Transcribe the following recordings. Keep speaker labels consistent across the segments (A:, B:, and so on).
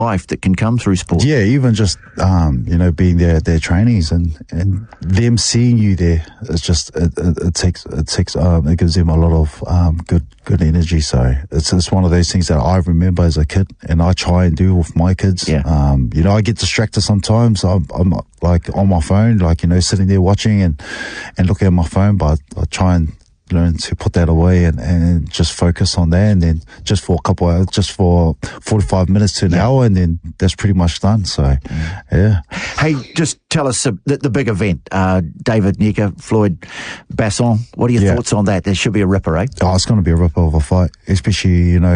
A: life that can come through sport.
B: Yeah, even just being their trainees and them seeing you there, it's just it gives them a lot of good energy. So it's one of those things that I remember as a kid, and I try and do with my kids.
A: Yeah.
B: I get distracted sometimes. I'm like on my phone, sitting there watching and looking at my phone, but I try and learn to put that away and just focus on that, and then just for 45 minutes to an hour, and then that's pretty much done. So yeah.
A: Hey, just tell us the big event, David Nyika, Floyd Basson. What are your thoughts on that? There should be a ripper, eh?
B: Oh, it's going to be a ripper of a fight, especially a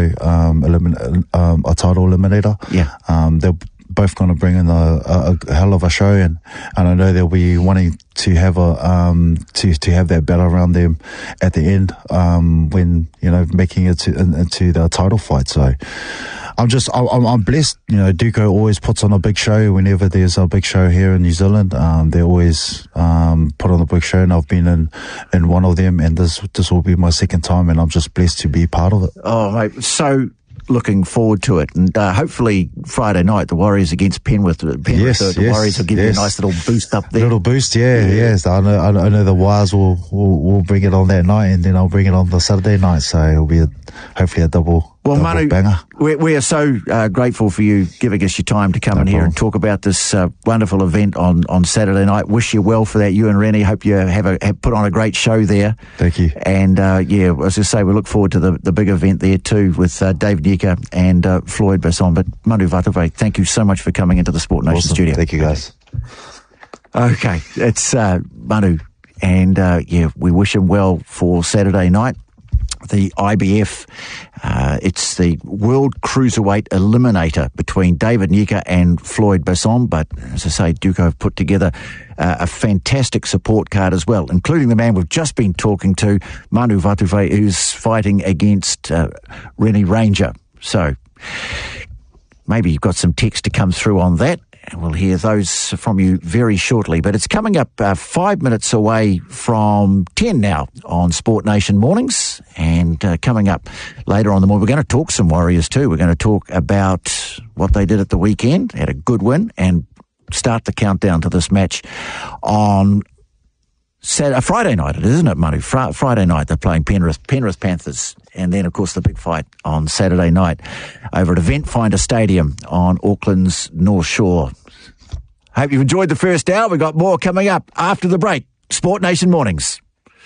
B: title eliminator.
A: Yeah.
B: They're both going to bring in a hell of a show, and I know they'll be wanting to have to have that battle around them at the end, when making it into the title fight. So I'm blessed. Duco always puts on a big show whenever there's a big show here in New Zealand. They always put on a big show, and I've been in one of them, and this will be my second time, and I'm just blessed to be part of it.
A: Oh, mate, so looking forward to it, and hopefully Friday night the Warriors against Penrith.
B: Yes,
A: the Warriors will give you a nice little boost up there.
B: Little boost, yes. I know the Wires will bring it on that night, and then I'll bring it on the Saturday night. So it'll be hopefully a double.
A: Well, Manu,
B: banger.
A: We are so grateful for you giving us your time to come in here and talk about this wonderful event on Saturday night. Wish you well for that. You and Rennie, hope you have put on a great show there.
B: Thank you.
A: And as I say, we look forward to the big event there too with David Nyika and Floyd Basson. But Manu Vatuvei, thank you so much for coming into the Sport Nation studio.
B: Thank you, guys.
A: Okay, it's Manu, and we wish him well for Saturday night. The IBF, it's the World Cruiserweight Eliminator between David Nyika and Floyd Basson. But as I say, Duco have put together a fantastic support card as well, including the man we've just been talking to, Manu Vatuvei, who's fighting against Rennie Ranger. So maybe you've got some text to come through on that. And we'll hear those from you very shortly. But it's coming up 5 minutes away from 10 now on Sport Nation Mornings. And coming up later on the morning, we're going to talk some Warriors too. We're going to talk about what they did at the weekend, had a good win, and start the countdown to this match on Friday night, isn't it, Manu? Friday night they're playing Penrith Panthers, and then of course the big fight on Saturday night over at Event Finder Stadium on Auckland's North Shore. Hope you've enjoyed the first hour. We've got more coming up after the break. Sport Nation Mornings.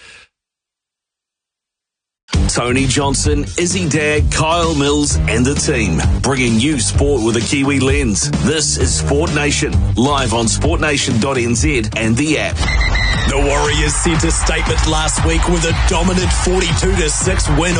C: Tony Johnson, Izzy Dag, Kyle Mills and the team, bringing you sport with a Kiwi lens. This is Sport Nation, live on sportnation.nz and the app.
D: The Warriors sent a statement last week with a dominant 42-6 win